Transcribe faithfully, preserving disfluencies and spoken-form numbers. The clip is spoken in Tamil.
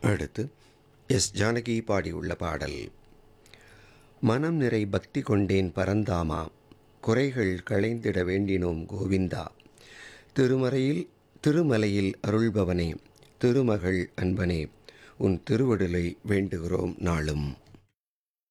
அடுத்து எஸ் ஜானகி பாடியுள்ள பாடல். மனம் நிறை பக்தி கொண்டேன் பரந்தாமா, குறைகள் களைந்திட வேண்டினோம் கோவிந்தா. திருமறையில் திருமலையில் அருள்பவனே, திருமகள் அன்பனே, உன் திருவடிலை வேண்டுகிறோம் நாளும்.